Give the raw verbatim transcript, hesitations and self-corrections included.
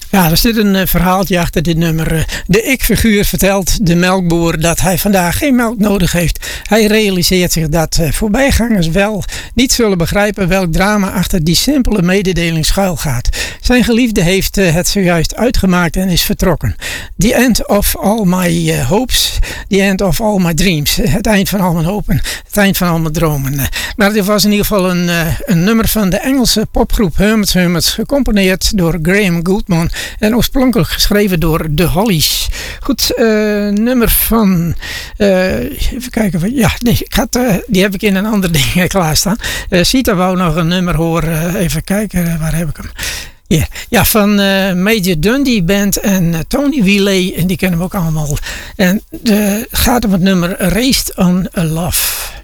Ja, er zit een uh, verhaaltje achter dit nummer. Uh, de ik-figuur vertelt de melkboer dat hij vandaag geen melk nodig heeft. Hij realiseert zich dat uh, voorbijgangers wel niet zullen begrijpen welk drama achter die simpele mededeling schuilgaat. Zijn geliefde heeft uh, het zojuist uitgemaakt en is vertrokken. The end of all my uh, hopes, the end of all my dreams. Het eind van al mijn hopen, het eind van al mijn dromen. Uh, maar dit was in ieder geval een, uh, een nummer van de Engelse popgroep Hermits Hermits, gecomponeerd door Graham Gouldman en oorspronkelijk geschreven door The Hollies. Goed, uh, nummer van... Uh, even kijken. Ja, nee, ik had, uh, die heb ik in een ander ding klaarstaan. Uh, Sita wou nog een nummer horen. Uh, even kijken, uh, waar heb ik hem? Yeah. Ja, van uh, Major Dundee Band en uh, Tony Wheeley. En die kennen we ook allemaal. En het uh, gaat om het nummer Raised on a Love.